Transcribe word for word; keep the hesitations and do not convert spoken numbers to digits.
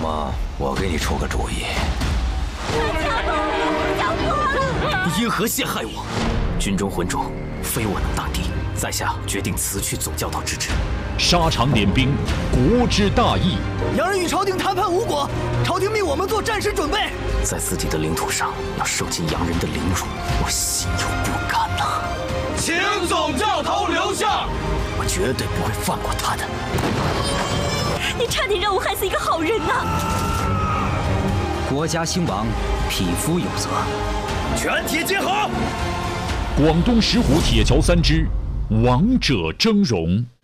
么我给你出个主意。 家破了，家破了！ 因何陷害我？军中魂种非我能大敌，在下决定辞去总教导之职。 沙场点兵，国之大义。 洋人与朝廷谈判无果，朝廷命我们做战时准备。 在自己的领土上要受尽洋人的凌辱，我心有不甘呐。 请总教头留下， 我绝对不会放过他的。 你差点让我害死一个好人呐！ 国家兴亡，匹夫有责。 全体集合！ 广东石虎铁桥三之王者峥嵘。